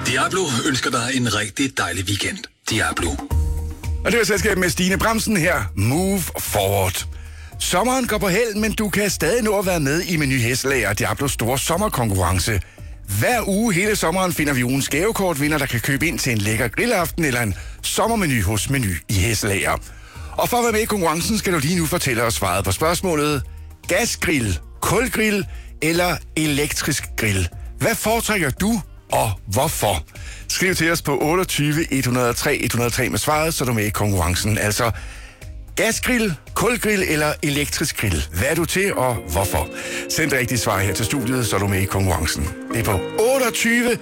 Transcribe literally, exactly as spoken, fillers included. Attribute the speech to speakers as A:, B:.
A: Diablo ønsker dig en rigtig dejlig weekend. Diablo.
B: Og det er selskab med Stine Bramsen her. Move forward. Sommeren går på held, men du kan stadig nå at være med i Meny Hesselager og Diablos store sommerkonkurrence. Hver uge hele sommeren finder vi ugens gavekortvinder, der kan købe ind til en lækker grillaften eller en sommermenu hos Meny i Hesselager. Og for at være med i konkurrencen skal du lige nu fortælle os svaret på spørgsmålet: gasgrill, kulgrill eller elektrisk grill? Hvad foretrækker du, og hvorfor? Skriv til os på otteogtyve et nul tre et nul tre med svaret, så er du med i konkurrencen. Altså gasgrill, kulgrill eller elektrisk grill. Hvad er du til, og hvorfor? Send det rigtige svar her til studiet, så er du med i konkurrencen. Det er på otteogtyve